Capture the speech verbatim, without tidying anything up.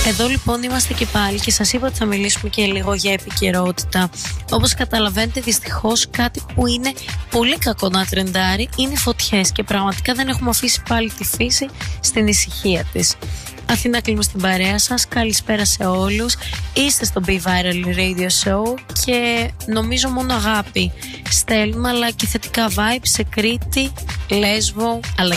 Εδώ λοιπόν είμαστε και πάλι και σας είπα ότι θα μιλήσουμε και λίγο για επικαιρότητα. Όπως καταλαβαίνετε, δυστυχώς κάτι που είναι πολύ κακό να τρεντάρει είναι οι φωτιές και πραγματικά δεν έχουμε αφήσει πάλι τη φύση στην ησυχία της. Αθήνα, κλείνουμε στην παρέα σας. Καλησπέρα σε όλους. Είστε στο Be Viral Radio Show και νομίζω μόνο αγάπη στέλνουμε, αλλά και θετικά vibes σε Κρήτη, Λέσβο αλλά